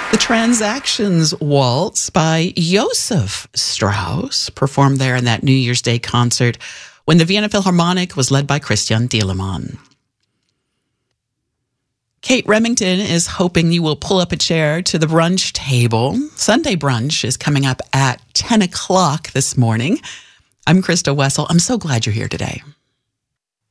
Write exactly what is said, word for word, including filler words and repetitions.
The Transactions Waltz by Joseph Strauss performed there in that New Year's Day concert when the Vienna Philharmonic was led by Christian Dielemann. Kate Remington is hoping you will pull up a chair to the brunch table. Sunday brunch is coming up at ten o'clock this morning. I'm Krista Wessel. I'm so glad you're here today.